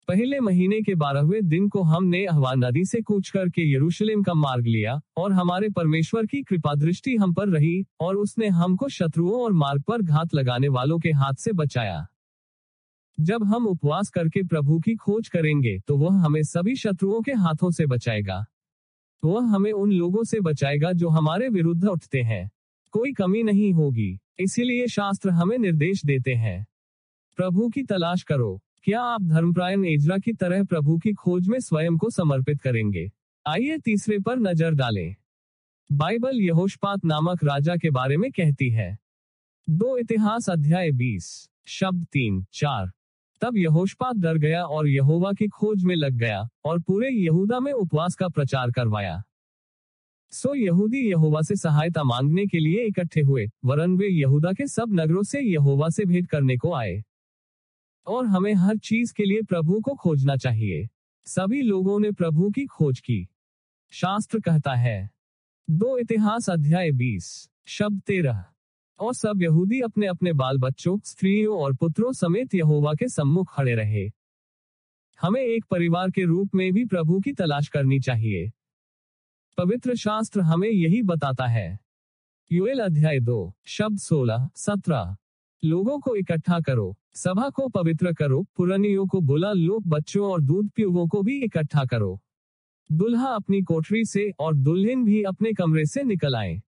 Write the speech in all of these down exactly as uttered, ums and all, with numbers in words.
पहले महीने के बारहवें दिन को हमने अहवा नदी से कूच करके यरूशलेम का मार्ग लिया, और हमारे परमेश्वर की कृपा दृष्टि हम पर रही, और उसने हमको शत्रुओं और मार्ग पर घात लगाने वालों के हाथ से बचाया। जब हम उपवास करके प्रभु की खोज करेंगे तो वह हमें सभी शत्रुओं के हाथों से बचाएगा। वह हमें उन लोगों से बचाएगा जो हमारे विरुद्ध उठते हैं। कोई कमी नहीं होगी। इसीलिए शास्त्र हमें निर्देश देते हैं, प्रभु की तलाश करो। क्या आप धर्मपरायण एजरा की तरह प्रभु की खोज में स्वयं को समर्पित करेंगे? आइए तीसरे पर नजर डालें। बाइबल यहोशापात नामक राजा के बारे में कहती है। दो इतिहास अध्याय बीस शब्द तीन चार। तब यहोशापात डर गया और यहोवा की खोज में लग गया, और पूरे यहूदा में उपवास का प्रचार करवाया। सो यहूदी यहोवा से सहायता मांगने के लिए इकट्ठे हुए, वरन वे यहूदा के सब नगरों से यहोवा से भेंट करने को आए। और हमें हर चीज के लिए प्रभु को खोजना चाहिए। सभी लोगों ने प्रभु की खोज की। शास्त्र कहता है, दो इतिहास अध्याय बीस शब्द तेरह। और सब यहूदी अपने अपने बाल बच्चों, स्त्रियों और पुत्रों समेत यहोवा के सम्मुख खड़े रहे। हमें एक परिवार के रूप में भी प्रभु की तलाश करनी चाहिए। पवित्र शास्त्र हमें यही बताता है। योएल अध्याय दो शब्द सोलह सत्रह। लोगों को इकट्ठा करो, सभा को पवित्र करो, पुरानियों को बुला लो, बच्चों और दूध पीउओं को भी इकट्ठा करो। दुल्हा अपनी कोठरी से और दुल्हन भी अपने कमरे से निकल आए।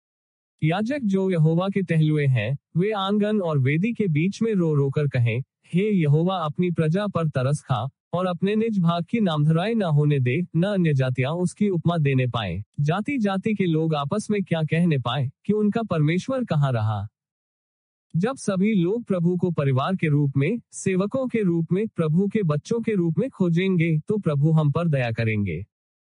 याजक जो यहोवा के टहलुए हैं, वे आंगन और वेदी के बीच में रो रो कर कहें, हे यहोवा, अपनी प्रजा पर तरस खा, और अपने निज भाग की नामधराई न होने दे, न अन्य जातियां उसकी उपमा देने पाए, जाति जाति के लोग आपस में क्या कहने पाए कि उनका परमेश्वर कहाँ रहा। जब सभी लोग प्रभु को परिवार के रूप में, सेवकों के रूप में, प्रभु के बच्चों के रूप में खोजेंगे, तो प्रभु हम पर दया करेंगे।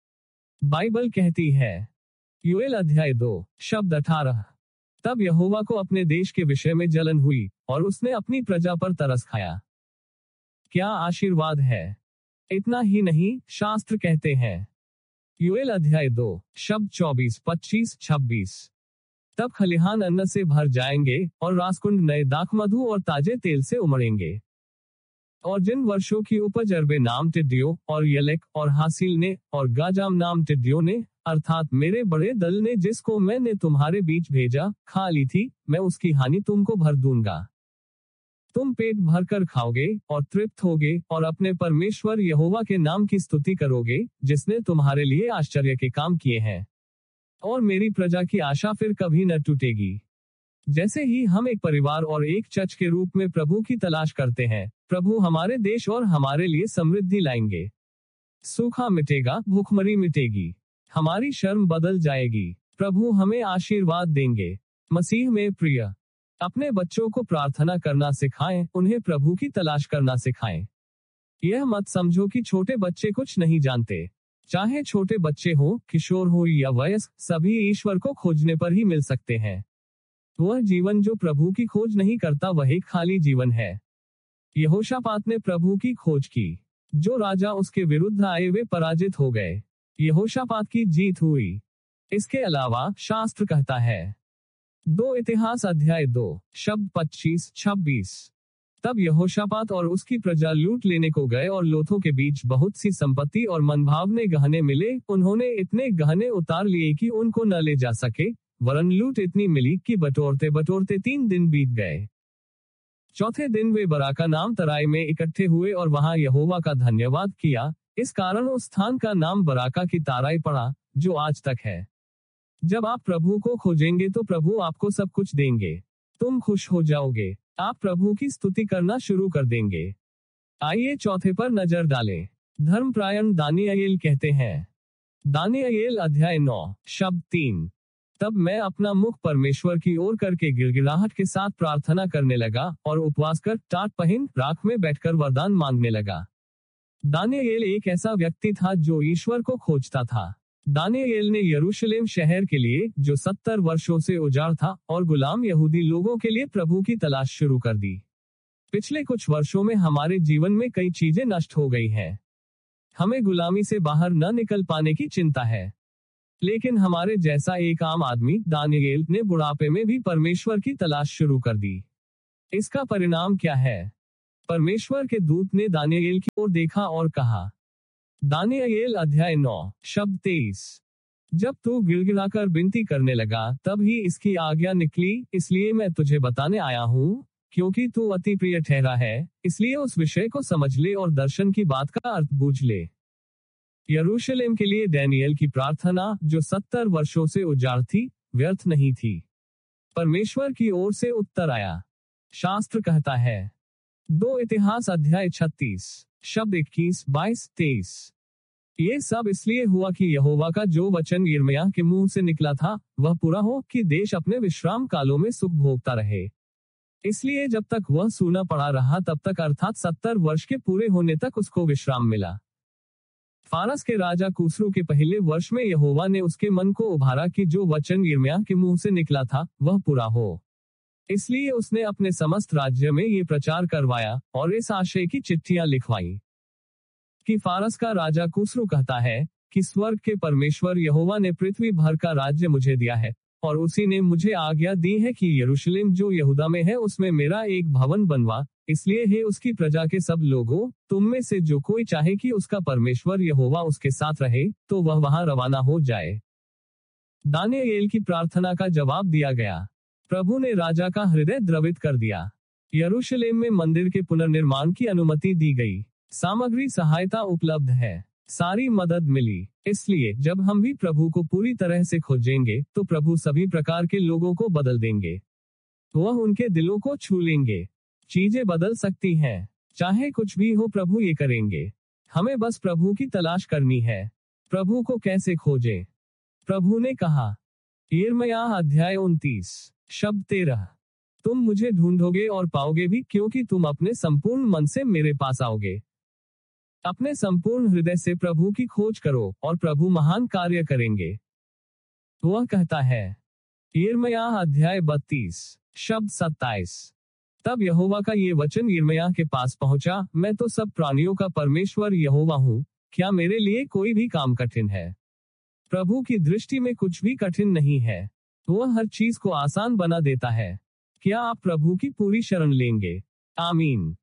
बाइबल कहती है, योएल अध्याय दो शब्द अठारह। तब यहोवा को अपने देश के विषय में जलन हुई, और उसने अपनी प्रजा पर तरस खाया। क्या आशीर्वाद है! इतना ही नहीं, शास्त्र कहते हैं, योएल अध्याय दो शब्द चौबीस पच्चीस छब्बीस। तब खलिहान अन्न से भर जाएंगे, और रासकुंड नए दाख मधु और ताजे तेल से उमड़ेंगे। और जिन वर्षों की उपज अरबे नाम टिड्डियों और यलेक और हासिल ने और गाजाम नाम टिड्डियों ने, अर्थात मेरे बड़े दल ने, जिसको मैंने तुम्हारे बीच भेजा, खा ली थी, मैं उसकी हानि तुमको भर दूंगा। तुम पेट भर कर खाओगे और तृप्त होगे, और अपने परमेश्वर यहोवा के नाम की स्तुति करोगे, जिसने तुम्हारे लिए आश्चर्य के काम किए हैं। और मेरी प्रजा की आशा फिर कभी न टूटेगी। जैसे ही हम एक परिवार और एक चर्च के रूप में प्रभु की तलाश करते हैं, प्रभु हमारे देश और हमारे लिए समृद्धि लाएंगे। सूखा मिटेगा, भूखमरी मिटेगी, हमारी शर्म बदल जाएगी, प्रभु हमें आशीर्वाद देंगे। मसीह में प्रिय, अपने बच्चों को प्रार्थना करना सिखाएं, उन्हें प्रभु की तलाश करना सिखाएं। यह मत समझो कि छोटे बच्चे कुछ नहीं जानते। चाहे छोटे बच्चे हो, किशोर हो या वयस्क, सभी ईश्वर को खोजने पर ही मिल सकते हैं। वह जीवन जो प्रभु की खोज नहीं करता, वह एक खाली जीवन है। यहोशापात ने प्रभु की खोज की। जो राजा उसके विरुद्ध आए वे पराजित हो गए। यहोशापात की जीत हुई। इसके अलावा शास्त्र कहता है, दो इतिहास अध्याय दो शब्द पच्चीस छब्बीस। तब यहोशापात और उसकी प्रजा लूट लेने को गए, और लोथों के बीच बहुत सी संपत्ति और मनभावने गहने मिले। उन्होंने इतने गहने उतार लिए कि उनको न ले जा सके, वरन लूट इतनी मिली कि बटोरते बटोरते तीन दिन बीत गए। चौथे दिन वे बराका नाम तराई में इकट्ठे हुए और वहां यहोवा का धन्यवाद किया। इस कारण उस स्थान का नाम बराका की ताराई पड़ा, जो आज तक है। जब आप प्रभु को खोजेंगे तो प्रभु आपको सब कुछ देंगे। तुम खुश हो जाओगे। आप प्रभु की स्तुति करना शुरू कर देंगे। आइए चौथे पर नजर डालें। धर्मपरायण दानियेल कहते हैं। दानियेल अध्याय नौ शब्द तीन। तब मैं अपना मुख परमेश्वर की ओर करके गिड़गिड़ाहट के साथ प्रार्थना करने लगा, और उपवास कर टाट पहन राख में बैठकर वरदान मांगने लगा। दानियेल एक ऐसा व्यक्ति था जो ईश्वर को खोजता था। दानियेल ने यरूशलेम शहर के लिए, जो सत्तर वर्षों से उजाड़ था, और गुलाम यहूदी लोगों के लिए प्रभु की तलाश शुरू कर दी। पिछले कुछ वर्षों में हमारे जीवन में कई चीजें नष्ट हो गई हैं। हमें गुलामी से बाहर न निकल पाने की चिंता है। लेकिन हमारे जैसा एक आम आदमी, दानियेल, ने बुढ़ापे में भी परमेश्वर की तलाश शुरू कर दी। इसका परिणाम क्या है? परमेश्वर के दूत ने दानियेल की ओर देखा और कहा। दानियेल अध्याय नौ शब्द तेईस। जब तू गिड़गिड़ाकर विनती करने लगा तब ही इसकी आज्ञा निकली, इसलिए मैं तुझे बताने आया हूँ, क्योंकि तू अति प्रिय ठहरा है, इसलिए उस विषय को समझ ले और दर्शन की बात का अर्थ बूझ ले। यरूशलेम के लिए दानियेल की प्रार्थना, जो सत्तर वर्षों से उजाड़ थी, व्यर्थ नहीं थी। परमेश्वर की ओर से उत्तर आया। शास्त्र कहता है, दो इतिहास अध्याय छत्तीस शब्द इक्कीस, बाईस, तेईस। ये सब इसलिए हुआ कि यहोवा का जो वचन यिर्मयाह के मुंह से निकला था वह पूरा हो, कि देश अपने विश्राम कालों में सुख भोगता रहे। इसलिए जब तक वह सूना पड़ा रहा तब तक, अर्थात सत्तर वर्ष के पूरे होने तक उसको विश्राम मिला। फारस के राजा कुसरू के पहले वर्ष में यहोवा ने उसके मन को उभारा कि जो वचन यिर्मयाह के मुंह से निकला था वह पूरा हो। इसलिए उसने अपने समस्त राज्य में ये प्रचार करवाया और इस आशय की चिट्ठियां लिखवाई कि फारस का राजा कुसरू कहता है कि स्वर्ग के परमेश्वर यहोवा ने पृथ्वी भर का राज्य मुझे दिया है, और उसी ने मुझे आज्ञा दी है कि यरूशलेम जो यहूदा में है उसमें मेरा एक भवन बनवा। इसलिए हे उसकी प्रजा के सब लोगों, तुम में से जो कोई चाहे कि उसका परमेश्वर यहोवा उसके साथ रहे, तो वह वहां रवाना हो जाए। दानियेल की प्रार्थना का जवाब दिया गया। प्रभु ने राजा का हृदय द्रवित कर दिया। यरूशलेम में मंदिर के पुनर्निर्माण की अनुमति दी गई। सामग्री सहायता उपलब्ध है। सारी मदद मिली। इसलिए जब हम भी प्रभु को पूरी तरह से खोजेंगे तो प्रभु सभी प्रकार के लोगों को बदल देंगे। वह उनके दिलों को छू लेंगे। चीजें बदल सकती हैं। चाहे कुछ भी हो, प्रभु ये करेंगे। हमें बस प्रभु की तलाश करनी है। प्रभु को कैसे खोजें? प्रभु ने कहा, यिर्मयाह अध्याय उनतीस शब्द तेरह। तुम मुझे ढूंढोगे और पाओगे भी, क्योंकि तुम अपने संपूर्ण मन से मेरे पास आओगे। अपने संपूर्ण हृदय से प्रभु की खोज करो और प्रभु महान कार्य करेंगे। वह कहता है। यिर्मयाह अध्याय बत्तीस शब्द सत्ताईस। तब यहोवा का ये वचन यिर्मयाह के पास पहुंचा, मैं तो सब प्राणियों का परमेश्वर यहोवा हूँ, क्या मेरे लिए कोई भी काम कठिन है? प्रभु की दृष्टि में कुछ भी कठिन नहीं है। वह हर चीज को आसान बना देता है। क्या आप प्रभु की पूरी शरण लेंगे? आमीन।